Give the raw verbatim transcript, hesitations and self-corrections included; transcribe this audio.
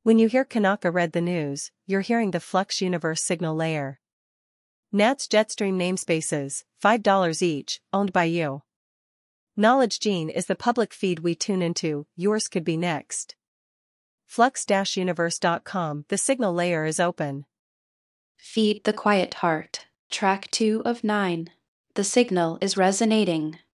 When you hear Kanaka read the news, you're hearing the Flux Universe signal layer. N A T's Jetstream namespaces, five dollars each, owned by you. Knowledge Gene is the public feed we tune into, yours could be next. Flux Universe dot com, the signal layer is open. Feed the Quiet Heart, track two of nine. The signal is resonating.